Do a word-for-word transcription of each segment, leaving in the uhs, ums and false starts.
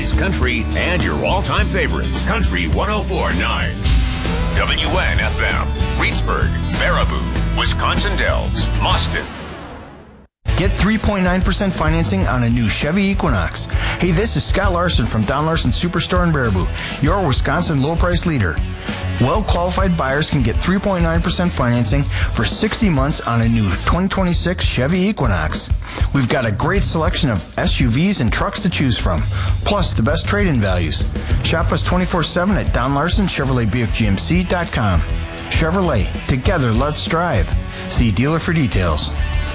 Today's country and your all-time favorites. Country one oh four point nine. W N F M. Reedsburg, Baraboo, Wisconsin Dells, Mauston. Get three point nine percent financing on a new Chevy Equinox. Hey, this is Scott Larson from Don Larson Superstore in Baraboo, your Wisconsin low price leader. Well-qualified buyers can get three point nine percent financing for sixty months on a new twenty twenty-six Chevy Equinox. We've got a great selection of S U Vs and trucks to choose from, plus the best trade-in values. Shop us twenty-four seven at Don Larson Chevrolet Buick G M C dot com. Chevrolet, together let's drive. See dealer for details.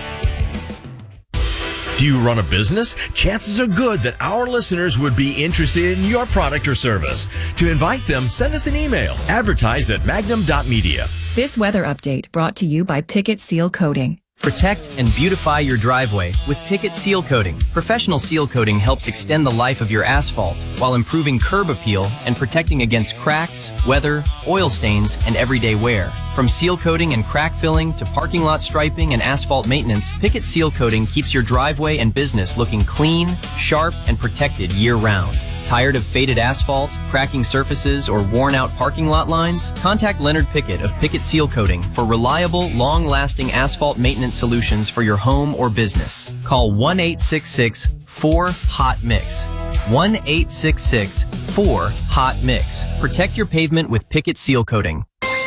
Do you run a business? Chances are good that our listeners would be interested in your product or service. To invite them, send us an email. Advertise at magnum dot media. This weather update brought to you by Picket Seal Coating. Protect and beautify your driveway with Picket Seal Coating. Professional seal coating helps extend the life of your asphalt while improving curb appeal and protecting against cracks, weather, oil stains, and everyday wear. From seal coating and crack filling to parking lot striping and asphalt maintenance, Picket Seal Coating keeps your driveway and business looking clean, sharp, and protected year-round. Tired of faded asphalt, cracking surfaces, or worn-out parking lot lines? Contact Leonard Pickett of Picket Seal Coating for reliable, long-lasting asphalt maintenance solutions for your home or business. Call one eight six six, four, hot mix. one eight six six, four, hot mix. Protect your pavement with Picket Seal Coating.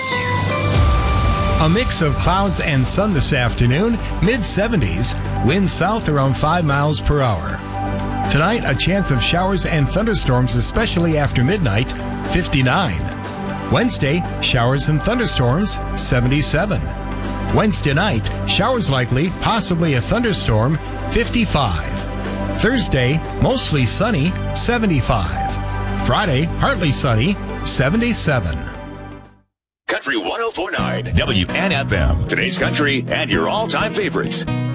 A mix of clouds and sun this afternoon, mid seventies, winds south around five miles per hour. Tonight, a chance of showers and thunderstorms, especially after midnight, fifty-nine. Wednesday, showers and thunderstorms, seventy-seven. Wednesday night, showers likely, possibly a thunderstorm, fifty-five. Thursday, mostly sunny, seventy-five. Friday, partly sunny, seventy-seven. Country one oh four point nine. W N F M. Today's country and your all-time favorites.